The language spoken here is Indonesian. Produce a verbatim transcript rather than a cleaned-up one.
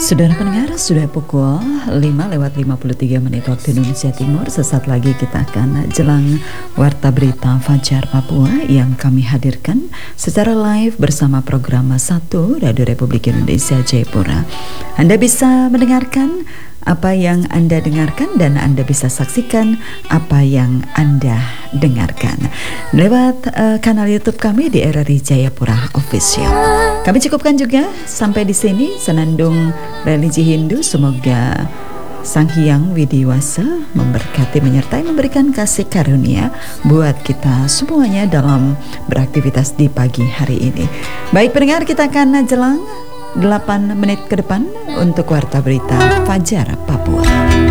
Saudara pendengar, sudah pukul lima lewat lima puluh tiga menit waktu Indonesia Timur. Sesaat lagi kita akan jelang Warta Berita Fajar Papua yang kami hadirkan secara live bersama program satu Radio Republik Indonesia Jayapura. Anda bisa mendengarkan apa yang Anda dengarkan dan Anda bisa saksikan apa yang Anda dengarkan lewat uh, kanal YouTube kami di R R I Jayapura Official. Kami cukupkan juga sampai di sini senandung religi Hindu. Semoga Sang Hyang Widiwasa memberkati, menyertai, memberikan kasih karunia buat kita semuanya dalam beraktivitas di pagi hari ini. Baik pendengar, kita akan jelang delapan menit ke depan untuk Warta Berita Fajar Papua.